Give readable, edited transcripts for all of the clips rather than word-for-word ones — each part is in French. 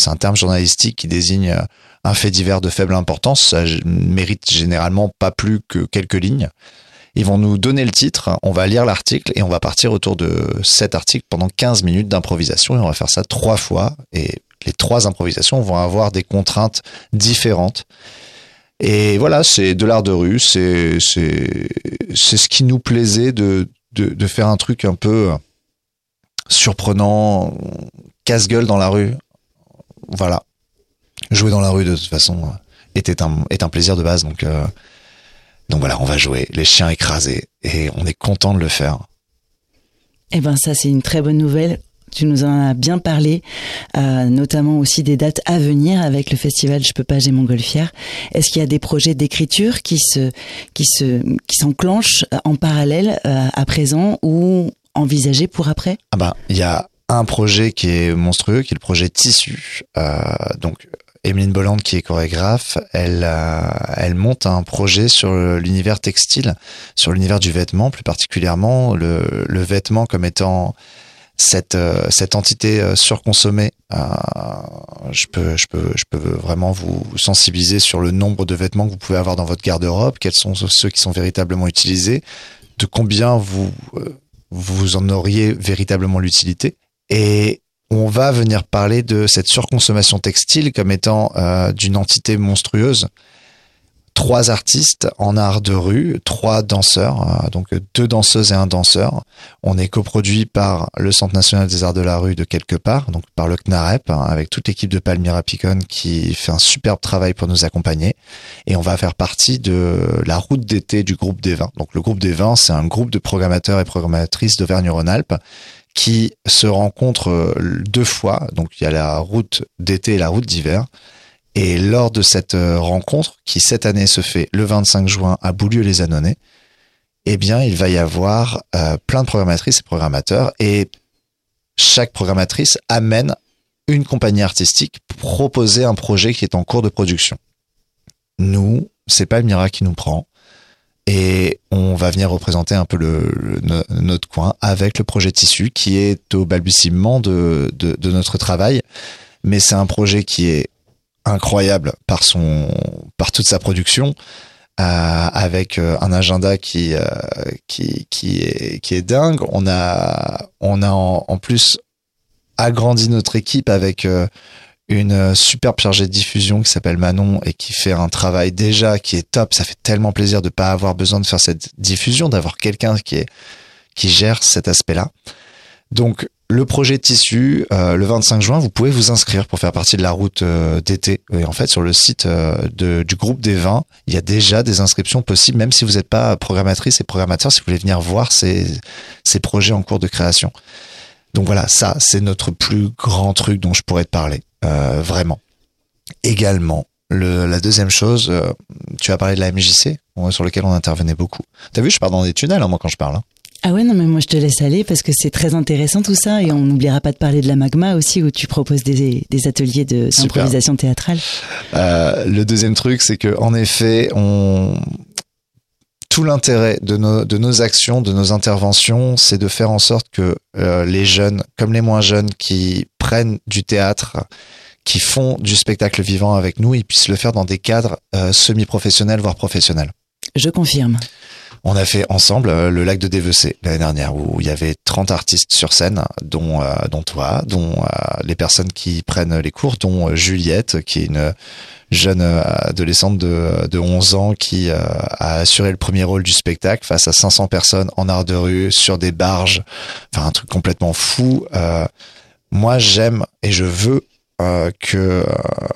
c'est un terme journalistique qui désigne un fait divers de faible importance. Ça mérite généralement pas plus que quelques lignes. Ils vont nous donner le titre, on va lire l'article et on va partir autour de cet article pendant 15 minutes d'improvisation et on va faire ça 3 fois et les 3 improvisations vont avoir des contraintes différentes. Et voilà, c'est de l'art de rue, c'est ce qui nous plaisait de faire un truc un peu surprenant, casse-gueule dans la rue. Voilà. Jouer dans la rue, de toute façon, est un plaisir de base. Donc voilà, on va jouer les chiens écrasés et on est content de le faire. Eh ben ça, c'est une très bonne nouvelle. Tu nous en as bien parlé, notamment aussi des dates à venir avec le festival Je peux pas, j'ai Montgolfière. Est-ce qu'il y a des projets d'écriture qui s'enclenchent en parallèle à présent ou envisagés pour après? Il y a un projet qui est monstrueux, qui est le projet Tissu. Donc Emeline Bolland, qui est chorégraphe, elle monte un projet sur l'univers textile, sur l'univers du vêtement, plus particulièrement le vêtement comme étant cette entité surconsommée. Je peux vraiment vous sensibiliser sur le nombre de vêtements que vous pouvez avoir dans votre garde-robe, quels sont ceux qui sont véritablement utilisés, de combien vous en auriez véritablement l'utilité. Et on va venir parler de cette surconsommation textile comme étant d'une entité monstrueuse. 3 artistes en art de rue, 3 danseurs, donc 2 danseuses et 1 danseur. On est coproduit par le Centre national des arts de la rue de quelque part, donc par le CNAREP, avec toute l'équipe de Palmyra Picon qui fait un superbe travail pour nous accompagner. Et on va faire partie de la route d'été du groupe des Vins. Donc le groupe des Vins, c'est un groupe de programmateurs et programmatrices d'Auvergne-Rhône-Alpes qui se rencontrent 2 fois. Donc il y a la route d'été et la route d'hiver. Et lors de cette rencontre, qui cette année se fait le 25 juin à Boulieu-les-Annonay, eh bien, il va y avoir plein de programmatrices et programmateurs. Et chaque programmatrice amène une compagnie artistique pour proposer un projet qui est en cours de production. Nous, c'est Palmyra qui nous prend. Et on va venir représenter un peu notre coin avec le projet Tissu qui est au balbutiement de notre travail. Mais c'est un projet qui est incroyable par toute sa production, avec un agenda qui est dingue. On a en plus agrandi notre équipe avec une superbe chargée de diffusion qui s'appelle Manon et qui fait un travail déjà qui est top. Ça fait tellement plaisir de pas avoir besoin de faire cette diffusion, d'avoir quelqu'un qui gère cet aspect-là. Donc, le projet Tissu, le 25 juin, vous pouvez vous inscrire pour faire partie de la route d'été. Et en fait, sur le site du groupe des Vins, il y a déjà des inscriptions possibles, même si vous n'êtes pas programmatrice et programmateur, si vous voulez venir voir ces projets en cours de création. Donc voilà, ça, c'est notre plus grand truc dont je pourrais te parler, vraiment. Également, la deuxième chose, tu as parlé de la MJC, sur lequel on intervenait beaucoup. T'as vu, je pars dans des tunnels, moi, quand je parle. Ah ouais, non, mais moi je te laisse aller parce que c'est très intéressant tout ça et on n'oubliera pas de parler de la Magma aussi où tu proposes des ateliers d'improvisation théâtrale. Le deuxième truc, c'est que en effet, tout l'intérêt de nos actions, de nos interventions, c'est de faire en sorte que les jeunes, comme les moins jeunes, qui prennent du théâtre, qui font du spectacle vivant avec nous, ils puissent le faire dans des cadres semi-professionnels, voire professionnels. Je confirme. On a fait ensemble le lac de Dévecé l'année dernière où il y avait 30 artistes sur scène, dont toi, dont les personnes qui prennent les cours, dont Juliette, qui est une jeune adolescente de 11 ans qui a assuré le premier rôle du spectacle face à 500 personnes en art de rue, sur des barges, enfin un truc complètement fou. Moi, j'aime et je veux que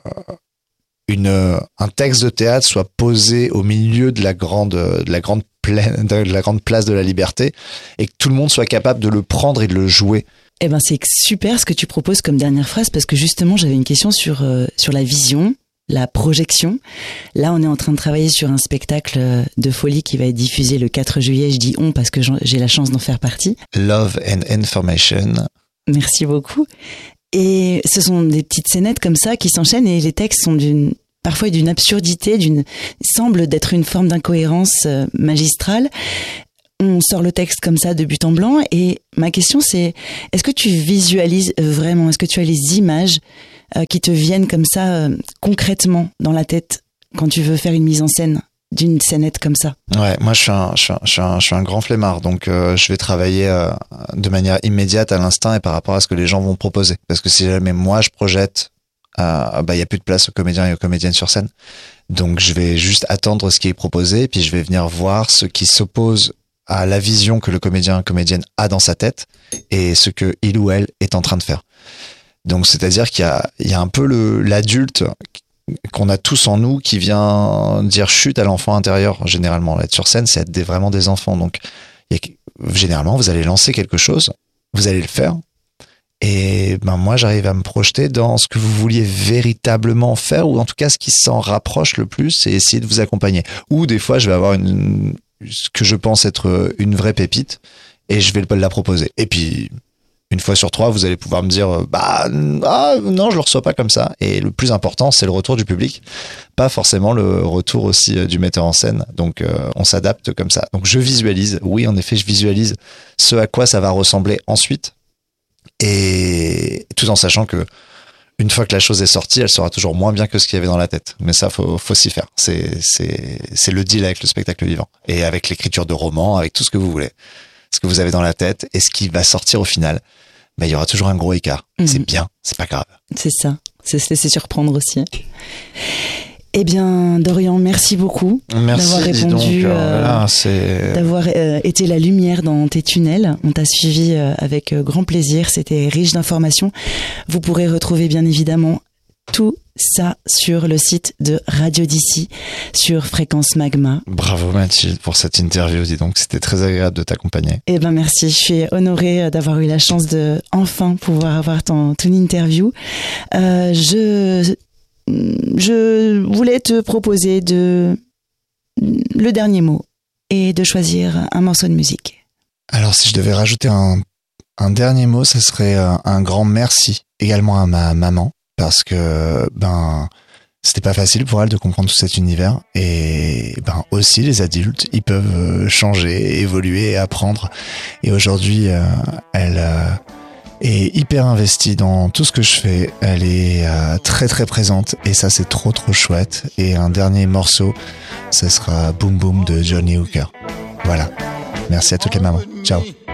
un texte de théâtre soit posé au milieu de la grande place de la Liberté et que tout le monde soit capable de le prendre et de le jouer. Eh ben c'est super ce que tu proposes comme dernière phrase parce que justement j'avais une question sur la vision, la projection. Là on est en train de travailler sur un spectacle de folie qui va être diffusé le 4 juillet. Je dis on parce que j'ai la chance d'en faire partie. Love and Information. Merci beaucoup. Et ce sont des petites scénettes comme ça qui s'enchaînent et les textes sont parfois d'une absurdité, semble d'être une forme d'incohérence magistrale. on sort le texte comme ça de but en blanc et ma question c'est, est-ce que tu visualises vraiment, est-ce que tu as les images qui te viennent comme ça concrètement dans la tête quand tu veux faire une mise en scène d'une scénette comme ça? Ouais, moi je suis un grand flemmard, donc je vais travailler de manière immédiate à l'instinct et par rapport à ce que les gens vont proposer. Parce que si jamais moi je projette, y a plus de place aux comédiens et aux comédiennes sur scène. Donc je vais juste attendre ce qui est proposé, puis je vais venir voir ce qui s'oppose à la vision que le comédien, comédienne a dans sa tête et ce que il ou elle est en train de faire. Donc c'est-à-dire qu'il y a un peu l'adulte qu'on a tous en nous qui vient dire chut à l'enfant intérieur. Généralement, être sur scène, c'est être vraiment des enfants. Donc généralement, vous allez lancer quelque chose, vous allez le faire. Et moi, j'arrive à me projeter dans ce que vous vouliez véritablement faire, ou en tout cas ce qui s'en rapproche le plus, et essayer de vous accompagner. Ou des fois, je vais avoir ce que je pense être une vraie pépite, et je vais la proposer. Et puis, une fois sur 3, vous allez pouvoir me dire non, je le reçois pas comme ça. Et le plus important, c'est le retour du public, pas forcément le retour aussi du metteur en scène. Donc, on s'adapte comme ça. Donc, je visualise. Oui, en effet, je visualise ce à quoi ça va ressembler ensuite. Et tout en sachant que une fois que la chose est sortie, elle sera toujours moins bien que ce qu'il y avait dans la tête. Mais ça, faut s'y faire. C'est le deal avec le spectacle vivant. Et avec l'écriture de romans, avec tout ce que vous voulez. Ce que vous avez dans la tête et ce qui va sortir au final, il y aura toujours un gros écart. C'est bien, c'est pas grave. C'est ça. C'est se laisser surprendre aussi. Eh bien, Dorian, merci beaucoup d'avoir répondu, d'avoir été la lumière dans tes tunnels. On t'a suivi avec grand plaisir. C'était riche d'informations. Vous pourrez retrouver bien évidemment tout ça sur le site de Radio d'ici, sur Fréquence Magma. Bravo Mathilde pour cette interview, dis donc, c'était très agréable de t'accompagner. Eh ben merci, je suis honorée d'avoir eu la chance de enfin pouvoir avoir ton interview. Je voulais te proposer le dernier mot et de choisir un morceau de musique. Alors si je devais rajouter un dernier mot, ce serait un grand merci également à ma maman, parce que c'était pas facile pour elle de comprendre tout cet univers, et aussi les adultes, ils peuvent changer, évoluer et apprendre. Et aujourd'hui, elle est hyper investie dans tout ce que je fais. Elle est très très présente, et ça c'est trop chouette. Et un dernier morceau, ce sera Boom Boom de Johnny Hooker. Voilà. Merci à toutes les mamans. Ciao.